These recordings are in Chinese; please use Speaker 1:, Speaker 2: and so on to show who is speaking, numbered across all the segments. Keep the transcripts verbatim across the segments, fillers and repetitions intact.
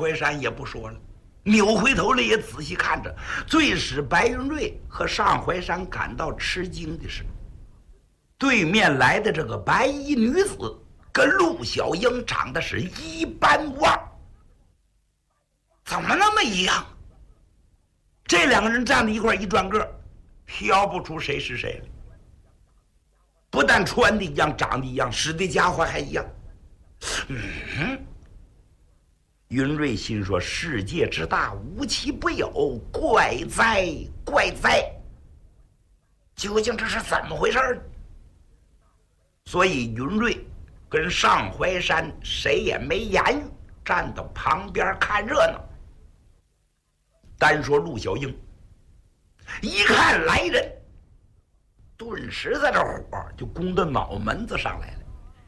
Speaker 1: 怀山也不说了，扭回头来也仔细看着。最使白云瑞和上怀山感到吃惊的是，对面来的这个白衣女子跟陆小英长得是一般无二，怎么那么一样？这两个人站在一块一转个，挑不出谁是谁来。不但穿的一样，长得一样，使的家伙还一样。嗯，云瑞心说：世界之大，无奇不有，怪哉怪哉！究竟这是怎么回事呢？所以云瑞跟上怀山谁也没言语，站到旁边看热闹。单说陆小英，一看来人，顿时在这火就攻到脑门子上来了。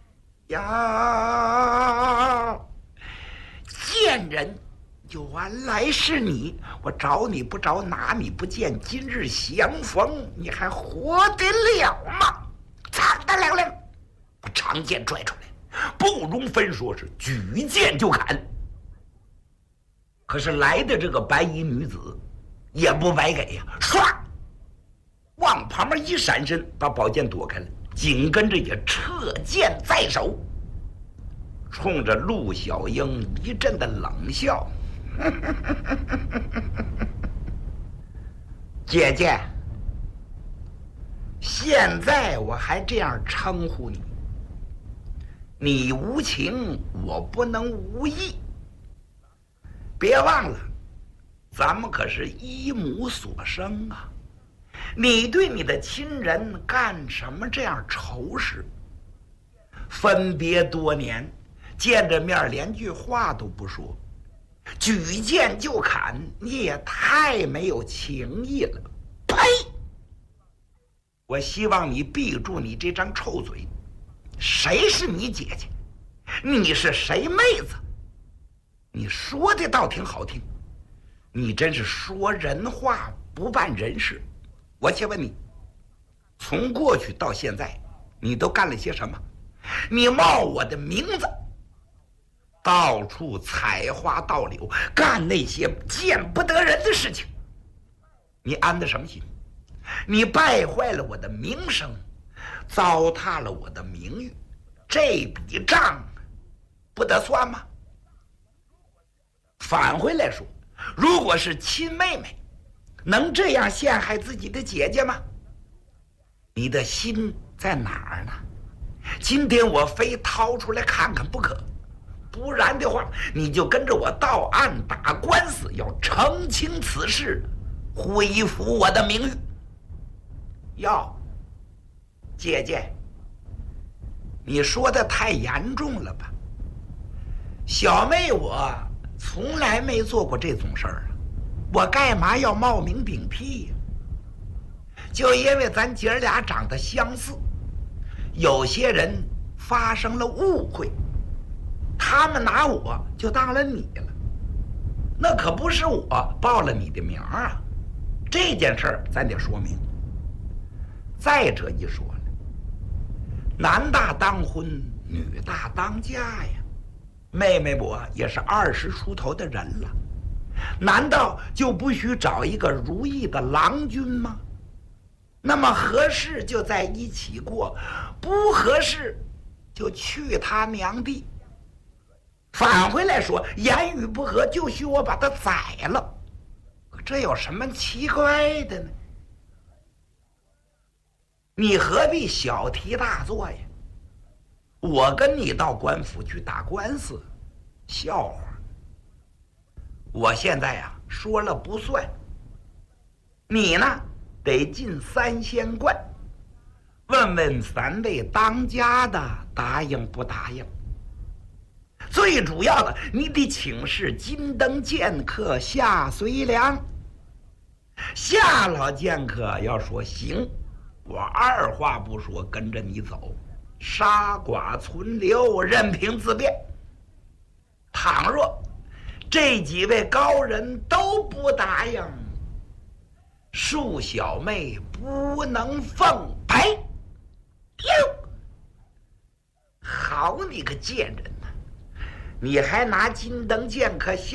Speaker 1: 呀，贱人，原来是你！我找你不着，拿你不见，今日相逢，你还活得了吗？苍的亮亮，把长剑拽出来，不容分说，是举剑就砍。可是来的这个白衣女子也不白给呀，唰，往旁边一闪身，把宝剑躲开了，紧跟着也撤剑在手，冲着陆小英一阵的冷笑。姐姐，现在我还这样称呼你，你无情，我不能无义。别忘了，咱们可是一母所生啊！你对你的亲人干什么这样仇视？分别多年，见着面连句话都不说，举剑就砍，你也太没有情义了！呸！我希望你闭住你这张臭嘴。谁是你姐姐？你是谁妹子？你说的倒挺好听，你真是说人话不办人事。我且问你，从过去到现在，你都干了些什么？你冒我的名字，到处采花盗柳，干那些见不得人的事情，你安的什么心？你败坏了我的名声，糟蹋了我的名誉，这笔账不得算吗？返回来说，如果是亲妹妹，能这样陷害自己的姐姐吗？你的心在哪儿呢？今天我非掏出来看看不可，不然的话，你就跟着我到案打官司，要澄清此事，恢复我的名誉。哟，姐姐，你说的太严重了吧？小妹我从来没做过这种事儿啊，我干嘛要冒名顶替呀？就因为咱姐俩长得相似，有些人发生了误会，他们拿我就当了你了，那可不是我报了你的名啊！这件事儿咱得说明。再者一说了，男大当婚，女大当嫁呀。妹妹我也是二十出头的人了，难道就不许找一个如意的郎君吗？那么合适就在一起过，不合适就去他娘地。返回来说，言语不合就许我把他宰了，这有什么奇怪的呢？你何必小题大做呀？我跟你到官府去打官司，笑话。我现在呀、啊、说了不算，你呢得进三仙观，问问三位当家的答应不答应。最主要的，你得请示金灯剑客夏随良。夏老剑客要说行，我二话不说跟着你走，杀剐存留，任凭自便。倘若这几位高人都不答应，恕小妹不能奉陪。哟，好你个贱人呐！你还拿金灯剑客